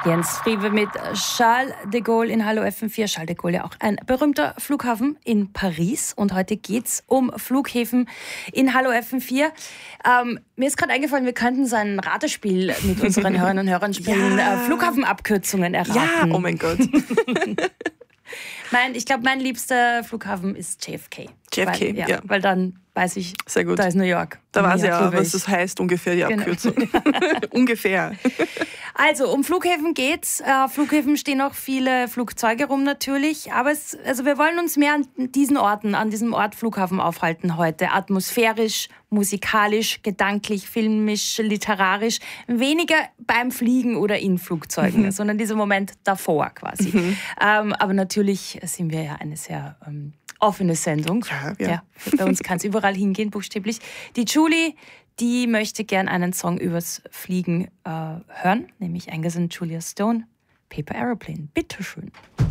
Jens Friewe mit Charles de Gaulle in Hallo FM4. Charles de Gaulle, ja auch ein berühmter Flughafen in Paris. Und heute geht's um Flughäfen in Hallo FM4. Mir ist gerade eingefallen, wir könnten so ein Ratespiel mit unseren Hörerinnen und Hörern spielen. Ja. Flughafenabkürzungen erraten. Ja, oh mein Gott. Ich glaube, mein liebster Flughafen ist JFK. JFK, ja. Weil dann weiß ich, sehr gut. Da ist New York. Da weiß ich ja, was das heißt, ungefähr die Abkürzung. Genau. Ungefähr. Also, um Flughäfen geht's. Flughäfen stehen auch viele Flugzeuge rum natürlich. Aber wir wollen uns mehr an diesen Orten, an diesem Ort Flughafen aufhalten heute. Atmosphärisch, musikalisch, gedanklich, filmisch, literarisch. Weniger beim Fliegen oder in Flugzeugen, sondern dieser Moment davor quasi. Aber natürlich sind wir ja eine sehr offene Sendung. Ja. Bei uns kann es überall hingehen, buchstäblich. Die Julie, die möchte gern einen Song übers Fliegen hören, nämlich eingesungen Julia Stone, Paper Aeroplane. Bitteschön.